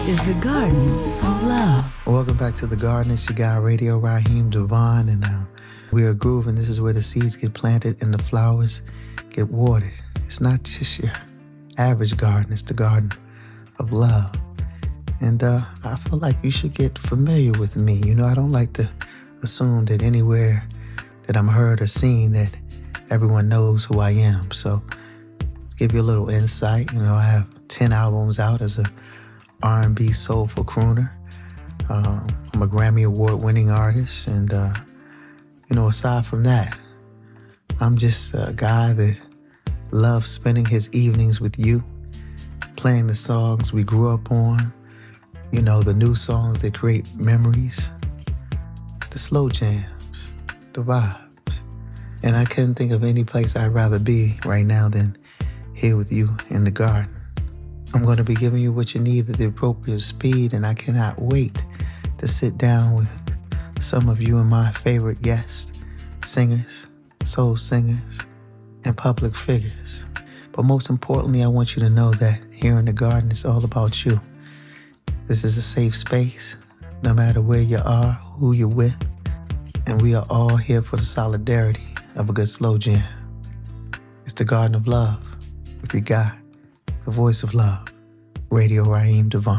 is the Garden of Love. Welcome back to The Garden. It's your guy, Radio Raheem Devon, and we are grooving. This is where the seeds get planted and the flowers get watered. It's not just your average garden. It's the Garden of Love. And I feel like you should get familiar with me. You know, I don't like to assume that anywhere that I'm heard or seen that everyone knows who I am. So to give you a little insight, you know, I have 10 albums out as a R&B soulful crooner. I'm a Grammy Award-winning artist, and you know, aside from that, I'm just a guy that loves spending his evenings with you, playing the songs we grew up on, you know, the new songs that create memories, the slow jams, the vibes. And I couldn't think of any place I'd rather be right now than here with you in the garden. I'm going to be giving you what you need at the appropriate speed, and I cannot wait to sit down with some of you and my favorite guests, singers, soul singers, and public figures. But most importantly, I want you to know that here in the garden, it's all about you. This is a safe space, no matter where you are, who you're with, and we are all here for the solidarity of a good slow jam. It's the Garden of Love with your guy, the voice of love, Radio Raheem Devon.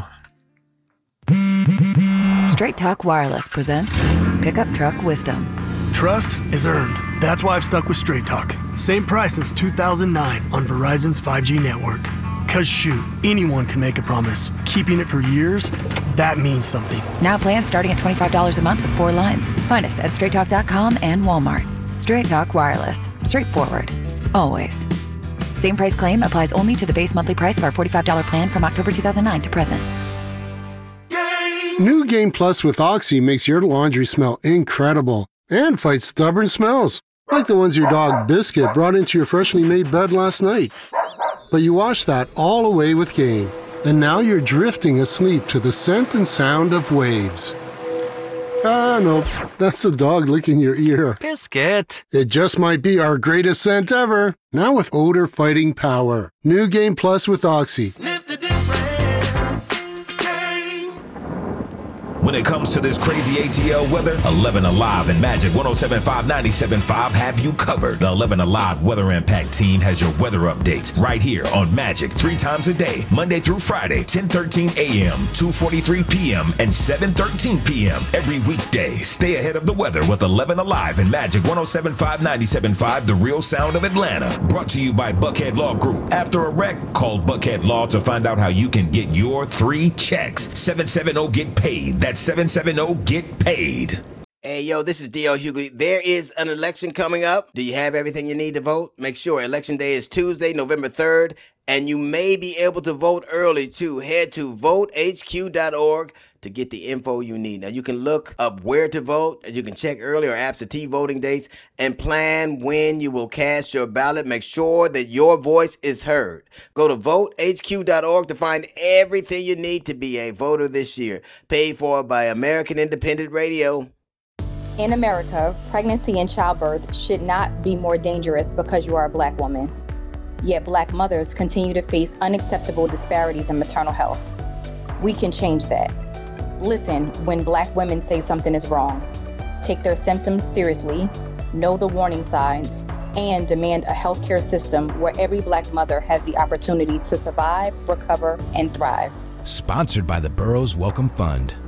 Straight Talk Wireless presents Pickup Truck Wisdom. Trust is earned. That's why I've stuck with Straight Talk. Same price since 2009 on Verizon's 5G network. Cause shoot, anyone can make a promise. Keeping it for years, that means something. Now plans starting at $25 a month with 4 lines. Find us at straighttalk.com and Walmart. Straight Talk Wireless. Straightforward. Always. Same price claim applies only to the base monthly price of our $45 plan from October 2009 to present. New Game Plus with Oxy makes your laundry smell incredible and fights stubborn smells, like the ones your dog Biscuit brought into your freshly made bed last night. But you washed that all away with Game, and now you're drifting asleep to the scent and sound of waves. Ah, nope, that's the dog licking your ear. Biscuit. It just might be our greatest scent ever, now with odor-fighting power. New Game Plus with Oxy. Sniff the difference. Game. When it comes to this crazy ATL weather, 11 Alive and Magic 107.5 97.5 have you covered. The 11 Alive Weather Impact team has your weather updates right here on Magic 3 times a day, Monday through Friday, 10:13 a.m., 2:43 p.m., and 7:13 p.m. every weekday. Stay ahead of the weather with 11 Alive and Magic 107.5 97.5, the real sound of Atlanta. Brought to you by Buckhead Law Group. After a wreck, call Buckhead Law to find out how you can get your 3 checks. 770-GET-PAID. That's 770-GET-PAID. Hey, yo, this is D.L. Hughley. There is an election coming up. Do you have everything you need to vote? Make sure Election Day is Tuesday, November 3rd, and you may be able to vote early, too. Head to votehq.org to get the info you need. Now, you can look up where to vote, as you can check early or absentee voting dates, and plan when you will cast your ballot. Make sure that your voice is heard. Go to votehq.org to find everything you need to be a voter this year. Paid for by American Independent Radio. In America, pregnancy and childbirth should not be more dangerous because you are a Black woman. Yet Black mothers continue to face unacceptable disparities in maternal health. We can change that. Listen when Black women say something is wrong. Take their symptoms seriously, know the warning signs, and demand a healthcare system where every Black mother has the opportunity to survive, recover, and thrive. Sponsored by the Burroughs Welcome Fund.